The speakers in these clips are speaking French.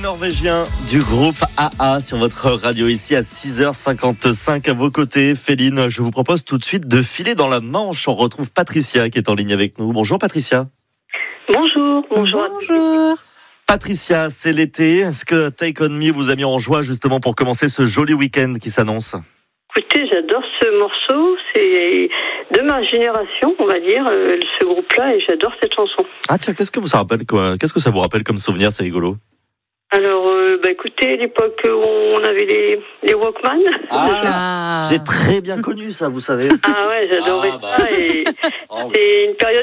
Norvégien du groupe AA sur votre radio ici à 6h55 à vos côtés. Féline, je vous propose tout de suite de filer dans la Manche. On retrouve Patricia qui est en ligne avec nous. Bonjour Patricia. Bonjour. Patricia, c'est l'été. Est-ce que Take On Me vous a mis en joie justement pour commencer ce joli week-end qui s'annonce ? Écoutez, j'adore ce morceau. C'est de ma génération, on va dire, ce groupe-là, et j'adore cette chanson. Ah tiens, qu'est-ce que ça vous rappelle comme souvenir ? C'est rigolo. Alors, écoutez, l'époque où on avait les Walkman. J'ai très bien connu ça, vous savez. Ah ouais, j'adorais ça. Et c'est une période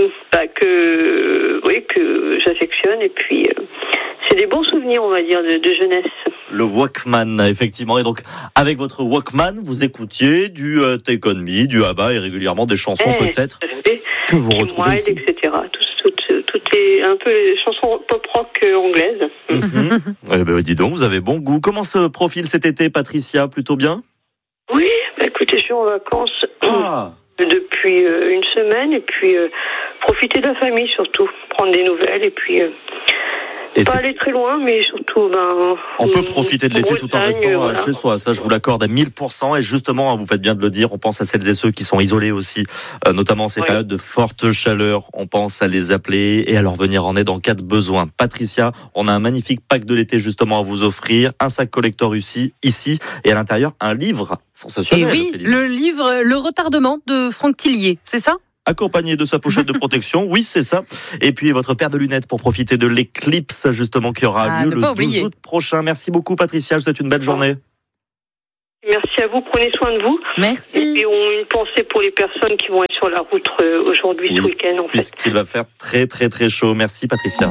que j'affectionne. Et puis, c'est des bons souvenirs, on va dire, de jeunesse. Le Walkman, effectivement. Et donc, avec votre Walkman, vous écoutiez du Take On Me, du ABBA et régulièrement des chansons peut-être que vous retrouvez ici. etc. Tout est un peu les chansons pop-rock anglaises. Eh ben, dis donc, vous avez bon goût. Comment se profile cet été, Patricia ? Plutôt bien ? Oui, écoutez, je suis en vacances depuis une semaine. Et puis, profiter de la famille surtout. Prendre des nouvelles et puis... pas aller très loin, mais surtout... on peut profiter de l'été tout en restant chez soi. Ça, je vous l'accorde à 1000%. Et justement, vous faites bien de le dire, on pense à celles et ceux qui sont isolés aussi, notamment en ces périodes de forte chaleur. On pense à les appeler et à leur venir en aide en cas de besoin. Patricia, on a un magnifique pack de l'été justement à vous offrir. Un sac collector ici, et à l'intérieur, un livre sensationnel. Et oui, le livre Le Retardement de Franck Tillier, c'est ça ? Accompagné de sa pochette de protection, oui c'est ça. Et puis votre paire de lunettes pour profiter de l'éclipse justement qui aura lieu le 12 août prochain. Merci beaucoup Patricia, je vous souhaite une belle journée. Merci à vous, prenez soin de vous. Merci. Et puis une pensée pour les personnes qui vont être sur la route aujourd'hui, ce week-end puisqu'il va faire très très très chaud. Merci Patricia.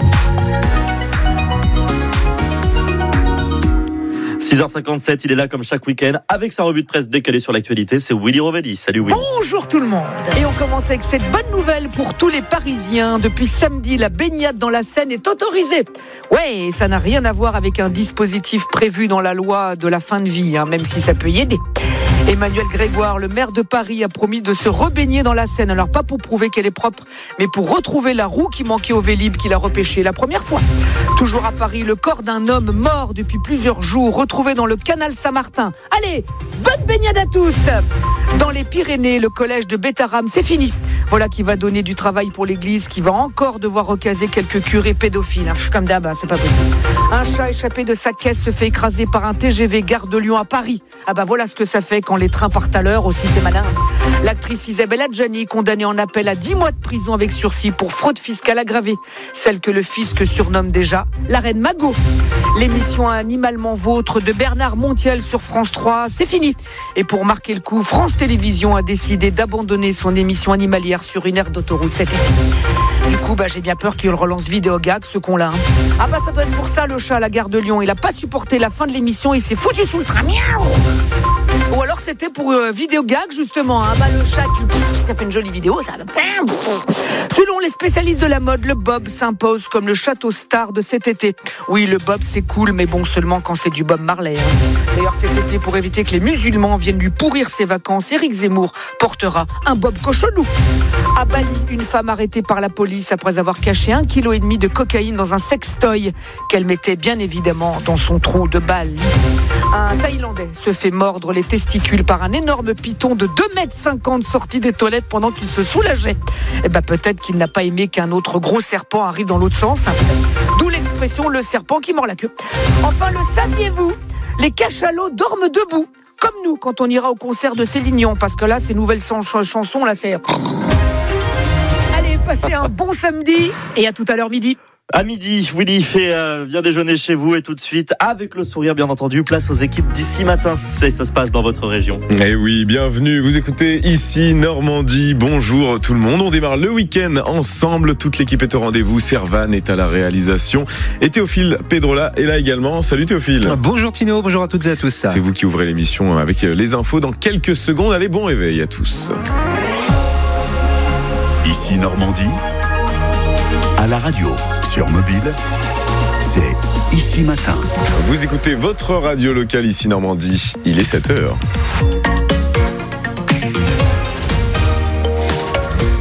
6h57, il est là comme chaque week-end avec sa revue de presse décalée sur l'actualité. C'est Willy Rovelli. Salut Willy. Bonjour tout le monde. Et on commence avec cette bonne nouvelle pour tous les Parisiens. Depuis samedi, la baignade dans la Seine est autorisée. Ouais, ça n'a rien à voir avec un dispositif prévu dans la loi de la fin de vie, même si ça peut y aider. Emmanuel Grégoire, le maire de Paris, a promis de se rebaigner dans la Seine. Alors pas pour prouver qu'elle est propre, mais pour retrouver la roue qui manquait au Vélib qu'il a repêché la première fois. Toujours à Paris, le corps d'un homme mort depuis plusieurs jours, retrouvé dans le canal Saint-Martin. Allez, bonne baignade à tous. Dans les Pyrénées, le collège de Bétharram, c'est fini. Voilà qui va donner du travail pour l'église, qui va encore devoir recaser quelques curés pédophiles. Comme d'hab, c'est pas possible. Un chat échappé de sa caisse se fait écraser par un TGV gare de Lyon à Paris. Voilà ce que ça fait quand les trains partent à l'heure, aussi c'est malin. L'actrice Isabelle Adjani, condamnée en appel à 10 mois de prison avec sursis pour fraude fiscale aggravée. Celle que le fisc surnomme déjà la reine Magot. L'émission Animalement Vôtre de Bernard Montiel sur France 3, c'est fini. Et pour marquer le coup, France Télévisions a décidé d'abandonner son émission animalière sur une aire d'autoroute cet été. Du coup, j'ai bien peur qu'il relance Vidéogag, ce con-là. Ça doit être pour ça le chat à la gare de Lyon. Il a pas supporté la fin de l'émission, il s'est foutu sous le train. Miaou. Ou alors c'était pour Vidéogag justement. Le chat ça fait une jolie vidéo, ça. Selon les spécialistes de la mode, le bob s'impose comme le château star de cet été. Oui, le bob c'est cool, mais bon seulement quand c'est du Bob Marley. D'ailleurs cet été, pour éviter que les musulmans viennent lui pourrir ses vacances, Éric Zemmour portera un bob cochonou. À Bali, une femme arrêtée par la police après avoir caché 1,5 kg de cocaïne dans un sextoy qu'elle mettait bien évidemment dans son trou de balle. Un Thaïlandais se fait mordre les testicules par un énorme python de 2,50 m sorti des toilettes pendant qu'il se soulageait. Peut-être qu'il n'a pas aimé qu'un autre gros serpent arrive dans l'autre sens. D'où l'expression le serpent qui mord la queue. Enfin, le saviez-vous ? Les cachalots dorment debout, comme nous quand on ira au concert de Céline Dion, parce que là, ces nouvelles chansons, là, c'est... Allez, passez un bon samedi et à tout à l'heure midi. À midi, Willy vient déjeuner chez vous et tout de suite, avec le sourire bien entendu, place aux équipes d'ici matin. Ça se passe dans votre région. Et oui, bienvenue, vous écoutez ici Normandie. Bonjour tout le monde, on démarre le week-end ensemble. Toute l'équipe est au rendez-vous, Servan est à la réalisation et Théophile Pedrola est là également. Salut Théophile. Bonjour Tino, bonjour à toutes et à tous. C'est vous qui ouvrez l'émission avec les infos dans quelques secondes. Allez, bon réveil à tous. Ici Normandie, à la radio, sur mobile, c'est Ici Matin. Vous écoutez votre radio locale ici Normandie, il est 7h.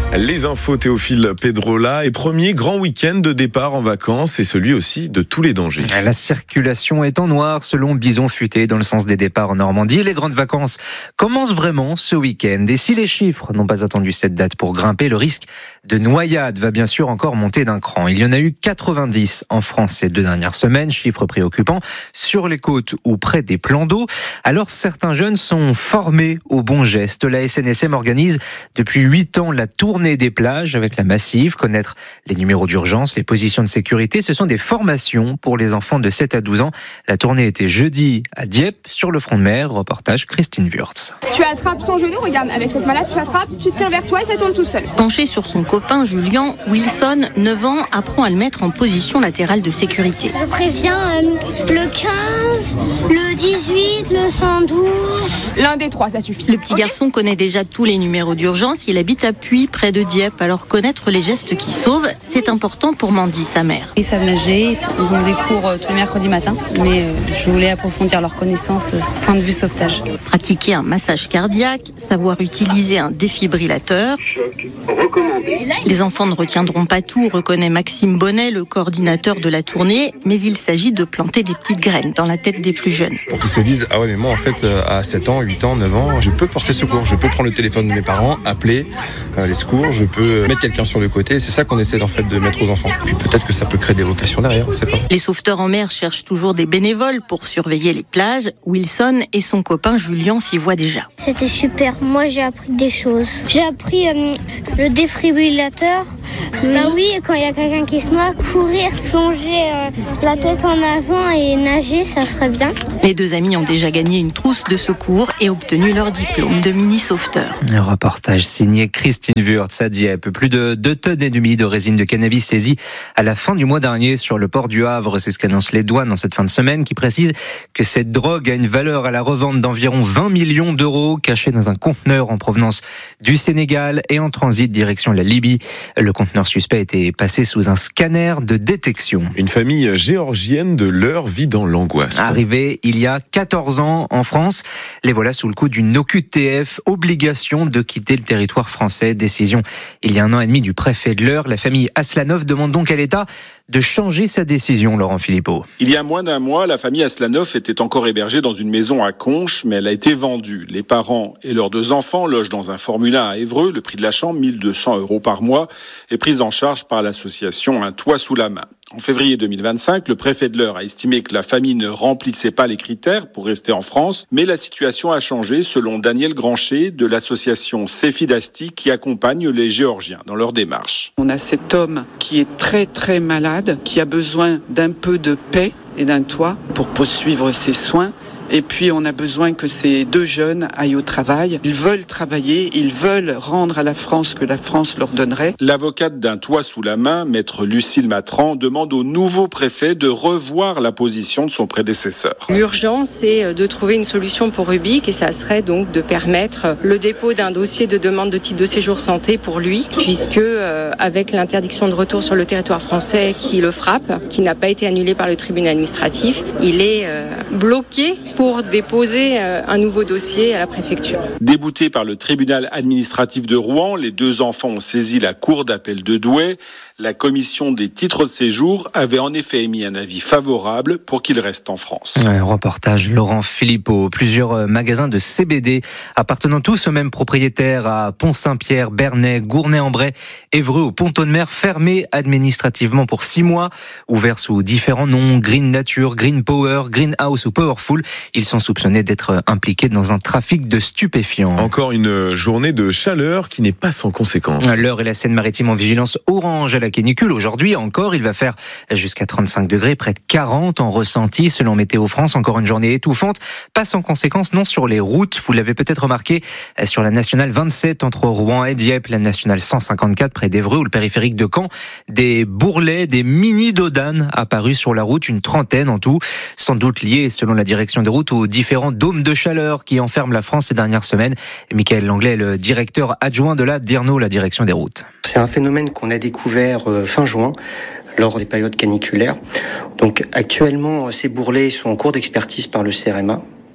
Les infos, Théophile Pedrola. Et premier grand week-end de départ en vacances et celui aussi de tous les dangers. La circulation est en noir selon Bison Futé dans le sens des départs en Normandie. Les grandes vacances commencent vraiment ce week-end. Et si les chiffres n'ont pas attendu cette date pour grimper, le risque de noyade va bien sûr encore monter d'un cran. Il y en a eu 90 en France ces 2 dernières semaines, chiffre préoccupant, sur les côtes ou près des plans d'eau. Alors certains jeunes sont formés aux bons gestes. La SNSM organise depuis 8 ans la tournée des plages avec la Massive, connaître les numéros d'urgence, les positions de sécurité. Ce sont des formations pour les enfants de 7 à 12 ans. La tournée était jeudi à Dieppe, sur le front de mer. Reportage Christine Wurtz. Tu attrapes son genou, regarde, avec cette main-là, tu attrapes, tu te tires vers toi et ça tourne tout seul. Penché sur son copain Julien, Wilson, 9 ans, apprend à le mettre en position latérale de sécurité. Je préviens le 15, le 18, le 112. L'un des 3, ça suffit. Le petit garçon connaît déjà tous les numéros d'urgence. Il habite à Puy, près de Dieppe. Alors connaître les gestes qui sauvent, c'est important pour Mandy, sa mère. Ils savent nager, ils ont des cours tous les mercredis matin. Mais je voulais approfondir leurs connaissances point de vue sauvetage. Pratiquer un massage cardiaque, savoir utiliser un défibrillateur. Choc recommandé. Les enfants ne retiendront pas tout, reconnaît Maxime Bonnet, le coordinateur de la tournée. Mais il s'agit de planter des petites graines dans la tête des plus jeunes. Pour qu'ils se disent, ah ouais mais moi en fait à 7 ans, 8 ans, 9 ans, je peux porter secours, je peux prendre le téléphone de mes parents, appeler les secours, je peux mettre quelqu'un sur le côté. C'est ça qu'on essaie en fait de mettre aux enfants. Puis peut-être que ça peut créer des vocations derrière, on sait pas. Les sauveteurs en mer cherchent toujours des bénévoles pour surveiller les plages. Wilson et son copain Julien s'y voient déjà. C'était super, moi j'ai appris des choses. J'ai appris le défibrillateur. Bah oui, quand il y a quelqu'un qui se noie, courir, plonger la tête en avant et nager, ça serait bien. Les 2 amis ont déjà gagné une trousse de secours et obtenu leur diplôme de mini-sauveteur. Un reportage signé Christine Wurtz à Dieppe. Plus de 2 tonnes et demie de résine de cannabis saisie à la fin du mois dernier sur le port du Havre. C'est ce qu'annoncent les douanes en cette fin de semaine, qui précise que cette drogue a une valeur à la revente d'environ 20 millions d'euros, cachée dans un conteneur en provenance du Sénégal et en transit direction la Libye. Le conteneur suspect était passé sous un scanner de détection. Une famille géorgienne de l'Eure vit dans l'angoisse. Arrivée il y a 14 ans en France, les voilà sous le coup d'une OQTF, obligation de quitter le territoire français. Décision il y a 1 an et demi du préfet de l'Eure. La famille Aslanov demande donc à l'État de changer sa décision, Laurent Philippot. Il y a moins d'1 mois, la famille Aslanov était encore hébergée dans une maison à Conches, mais elle a été vendue. Les parents et leurs 2 enfants logent dans un Formule 1 à Évreux. Le prix de la chambre, 1 200 € par mois, est pris en charge par l'association Un Toit sous la main. En février 2025, le préfet de l'Eure a estimé que la famille ne remplissait pas les critères pour rester en France, mais la situation a changé selon Daniel Grancher de l'association Sefidasti qui accompagne les Géorgiens dans leur démarche. On a cet homme qui est très très malade, qui a besoin d'un peu de paix et d'un toit pour poursuivre ses soins. Et puis on a besoin que ces 2 jeunes aillent au travail. Ils veulent travailler, ils veulent rendre à la France ce que la France leur donnerait. L'avocate d'Un Toit sous la main, maître Lucille Matran, demande au nouveau préfet de revoir la position de son prédécesseur. L'urgence, c'est de trouver une solution pour Rubik et ça serait donc de permettre le dépôt d'un dossier de demande de titre de séjour santé pour lui, puisque avec l'interdiction de retour sur le territoire français qui le frappe, qui n'a pas été annulée par le tribunal administratif, il est bloqué pour déposer un nouveau dossier à la préfecture. Déboutés par le tribunal administratif de Rouen, les 2 enfants ont saisi la cour d'appel de Douai. La commission des titres de séjour avait en effet émis un avis favorable pour qu'ils restent en France. Reportage Laurent Philippot. Plusieurs magasins de CBD appartenant tous au même propriétaire à Pont-Saint-Pierre, Bernay, Gournay-en-Bray, Évreux au Pont-de-Mer, fermés administrativement pour 6 mois, ouverts sous différents noms, Green Nature, Green Power, Greenhouse ou Powerful. Ils sont soupçonnés d'être impliqués dans un trafic de stupéfiants. Encore une journée de chaleur qui n'est pas sans conséquences. L'Eure et la Seine-Maritime en vigilance orange à la canicule. Aujourd'hui encore, il va faire jusqu'à 35 degrés, près de 40 en ressenti selon Météo France. Encore une journée étouffante, pas sans conséquences non sur les routes. Vous l'avez peut-être remarqué sur la nationale 27 entre Rouen et Dieppe, la nationale 154 près d'Évreux ou le périphérique de Caen. Des bourrelets, des mini-dodanes apparus sur la route, une trentaine en tout, sans doute liés selon la direction des routes aux différents dômes de chaleur qui enferment la France ces dernières semaines. Michael Langlais, le directeur adjoint de la DIRNO, la direction des routes. C'est un phénomène qu'on a découvert fin juin, lors des périodes caniculaires. Donc actuellement, ces bourrelets sont en cours d'expertise par le CEREMA.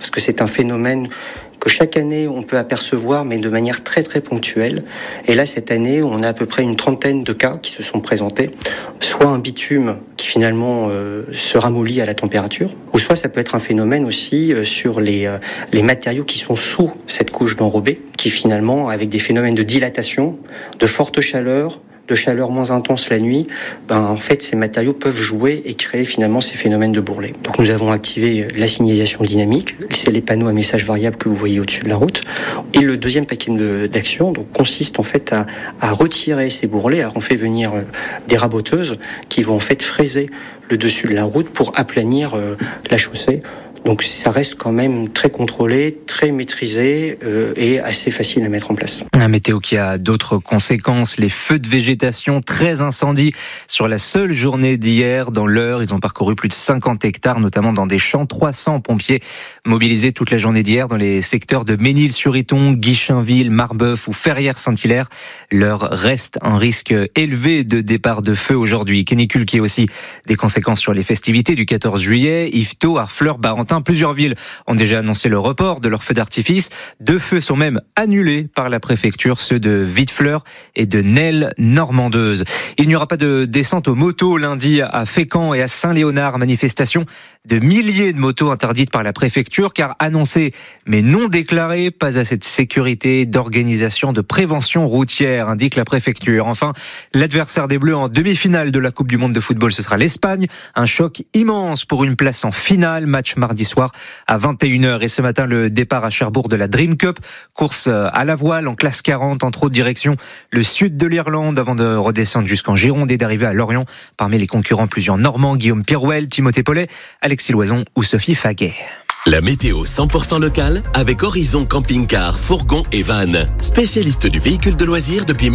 parce que c'est un phénomène que chaque année on peut apercevoir, mais de manière très très ponctuelle. Et là, cette année, on a à peu près une trentaine de cas qui se sont présentés. Soit un bitume qui finalement se ramollit à la température, ou soit ça peut être un phénomène aussi sur les matériaux qui sont sous cette couche d'enrobé, qui finalement, avec des phénomènes de dilatation, de forte chaleur, de chaleur moins intense la nuit, en fait, ces matériaux peuvent jouer et créer finalement ces phénomènes de bourrelet. Donc nous avons activé la signalisation dynamique, c'est les panneaux à messages variables que vous voyez au-dessus de la route. Et le deuxième paquet d'action consiste en fait à retirer ces bourrelets. Alors on fait venir des raboteuses qui vont en fait fraiser le dessus de la route pour aplanir la chaussée. Donc ça reste quand même très contrôlé, très maîtrisé et assez facile à mettre en place. Un météo qui a d'autres conséquences, les feux de végétation, 13 incendies sur la seule journée d'hier. Dans l'Eure, ils ont parcouru plus de 50 hectares, notamment dans des champs. 300 pompiers mobilisés toute la journée d'hier dans les secteurs de Ménil-sur-Iton, Guichainville, Marbeuf ou Ferrières-Saint-Hilaire. L'Eure reste un risque élevé de départ de feu aujourd'hui. Canicule qui a aussi des conséquences sur les festivités du 14 juillet. Yvetot, Harfleur, Barentin, plusieurs villes ont déjà annoncé le report de leurs feux d'artifice. 2 feux sont même annulés par la préfecture, ceux de Vitefleur et de Nesle-Normandeuse. Il n'y aura pas de descente aux motos lundi à Fécamp et à Saint-Léonard. Manifestation de milliers de motos interdites par la préfecture car annoncées mais non déclarées. Pas assez de sécurité, d'organisation, de prévention routière, indique la préfecture. Enfin, l'adversaire des Bleus en demi-finale de la Coupe du Monde de football, ce sera l'Espagne. Un choc immense pour une place en finale. Match mardi soir à 21h. Et ce matin, le départ à Cherbourg de la Dream Cup. Course à la voile en classe 40, entre autres direction le sud de l'Irlande avant de redescendre jusqu'en Gironde et d'arriver à Lorient. Parmi les concurrents, plusieurs Normands, Guillaume Pirouel, Timothée Paulet, Alexis Loison ou Sophie Faguet. La météo 100% locale avec Horizon Camping-Car, Fourgon et Van. Spécialiste du véhicule de loisirs depuis